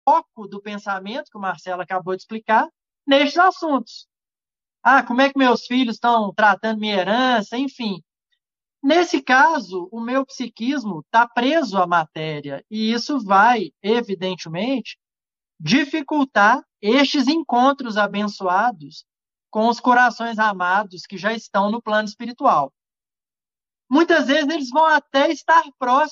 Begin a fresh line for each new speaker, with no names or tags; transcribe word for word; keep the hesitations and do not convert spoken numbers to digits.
foco do pensamento, que o Marcelo acabou de explicar, nestes assuntos. Ah, como é que meus filhos estão tratando minha herança, enfim. Nesse caso, o meu psiquismo está preso à matéria, e isso vai, evidentemente, dificultar estes encontros abençoados com os corações amados que já estão no plano espiritual. Muitas vezes eles vão até estar próximos